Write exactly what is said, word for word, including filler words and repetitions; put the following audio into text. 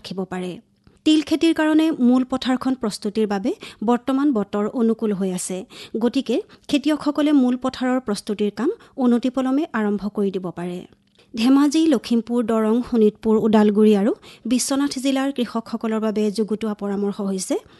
ৰাখিব পাৰে। তিল খেতিৰ কাৰণে মূল পথাৰখন প্ৰস্তুতিৰ বাবে বৰ্তমান বতৰ অনুকূল হৈ আছে। গতিকে খেতিয়কসকলে মূল পথাৰৰ প্ৰস্তুতিৰ কাম অনতিপলমে আৰম্ভ কৰি দিব পাৰে। ধেমাজি, লখিমপুৰ, দৰং, শোণিতপুৰ, ওদালগুৰি আৰু বিশ্বনাথ জিলাৰ কৃষকসকলৰ বাবে যুগুতোৱা পৰামৰ্শ হৈছে